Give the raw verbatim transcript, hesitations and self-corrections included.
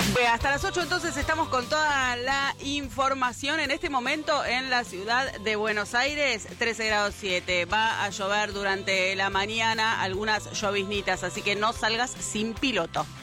Bueno, hasta las ocho entonces estamos con toda la información. En este momento en la ciudad de Buenos Aires, trece grados siete. Va a llover durante la mañana, algunas lloviznitas, así que no salgas sin piloto.